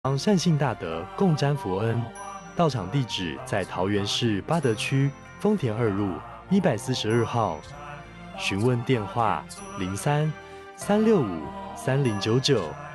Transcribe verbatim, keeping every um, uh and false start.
当善信大德共沾佛恩，到场地址在桃园市八德区丰田二路一百四十二号，询问电话零三三六五三零九九